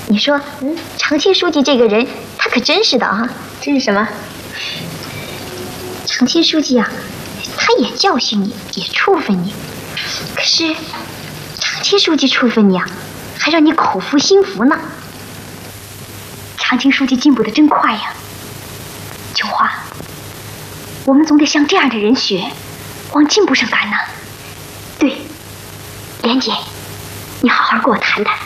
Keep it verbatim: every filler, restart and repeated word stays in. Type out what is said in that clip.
你说，嗯，长青书记这个人，他可真是的啊！ 这是什么？ 长青书记啊，他也教训你，也处分你，可是长青书记处分你啊，还让你口服心服呢。长青书记进步的真快呀！琼花，我们总得向这样的人学，往进步上赶呢。对，莲姐，你好好跟我谈谈。